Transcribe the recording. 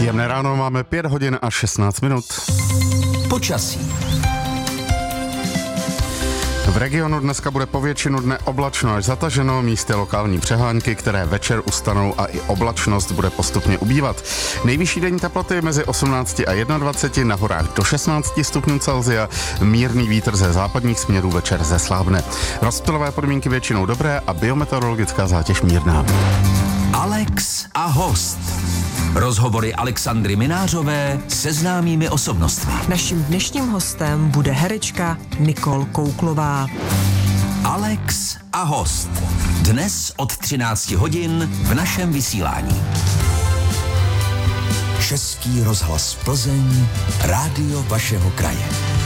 Příjemné ráno, máme 5 hodin a 16 minut. Počasí. V regionu dneska bude po většinu dne oblačno až zataženo, místy lokální přehánky, které večer ustanou a i oblačnost bude postupně ubývat. Nejvyšší denní teploty mezi 18 a 21, na horách do 16 stupňů Celsia, mírný vítr ze západních směrů večer zeslábne. Rozptylové podmínky většinou dobré a biometeorologická zátěž mírná. Alex a host. Rozhovory Alexandry Minářové se známými osobnostmi. Naším dnešním hostem bude herečka Nicole Kouklová. Alex a host. Dnes od 13 hodin v našem vysílání. Český rozhlas Plzeň, rádio vašeho kraje.